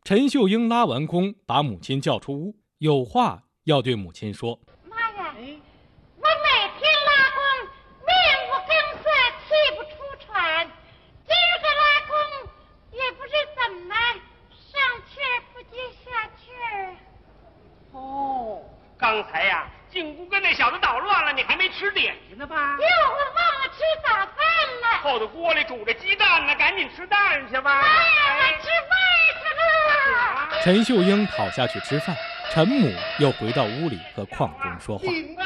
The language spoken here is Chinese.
陈秀英拉完弓，把母亲叫出屋，有话要对母亲说。 妈呀，我每天拉弓，面无根色，气不出喘，今儿个拉弓也不知怎么上气儿不接下气儿。 哦，刚才呀，进屋跟那小子捣乱了，你还没吃点心呢吧？ 哟，我忘了吃早饭了。 后头锅里煮着鸡蛋呢，赶紧吃蛋去吧。 妈呀，我吃饭去了。 陈秀英跑下去吃饭，陈母又回到屋里和矿工说话。